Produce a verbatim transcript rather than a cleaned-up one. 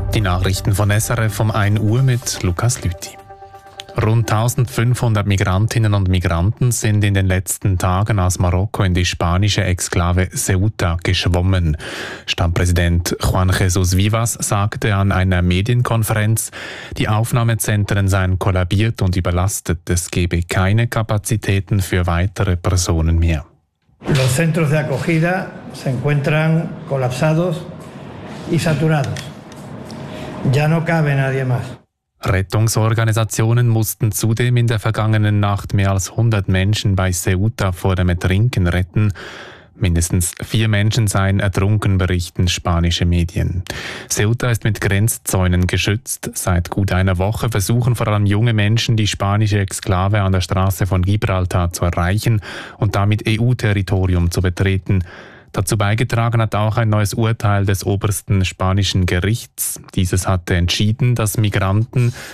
Die Nachrichten von S R F um ein Uhr mit Lukas Lüthi. Rund eintausendfünfhundert Migrantinnen und Migranten sind in den letzten Tagen aus Marokko in die spanische Exklave Ceuta geschwommen. Stadtpräsident Juan Jesús Vivas sagte an einer Medienkonferenz, die Aufnahmezentren seien kollabiert und überlastet. Es gebe keine Kapazitäten für weitere Personen mehr. Los centros de acogida se encuentran colapsados y saturados. Ya no cabe nadie más. Rettungsorganisationen mussten zudem in der vergangenen Nacht mehr als hundert Menschen bei Ceuta vor dem Ertrinken retten. Mindestens vier Menschen seien ertrunken, berichten spanische Medien. Ceuta ist mit Grenzzäunen geschützt. Seit gut einer Woche versuchen vor allem junge Menschen, die spanische Exklave an der Straße von Gibraltar zu erreichen und damit E U-Territorium zu betreten. Dazu beigetragen hat auch ein neues Urteil des obersten spanischen Gerichts. Dieses hatte entschieden, dass Migranten